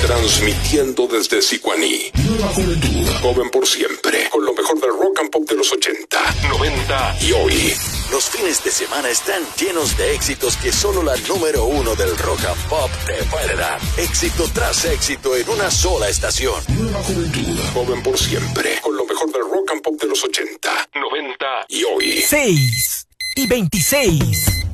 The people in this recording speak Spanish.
Transmitiendo desde Sicuaní. Nueva juventud. Joven por siempre. Con lo mejor del rock and pop de los 80, 90 y hoy. Los fines de semana están llenos de éxitos que solo la número uno del rock and pop te puede dar. Éxito tras éxito en una sola estación. Nueva juventud. Joven por siempre. Con lo mejor del rock and pop de los 80, 90 y hoy. 6:26.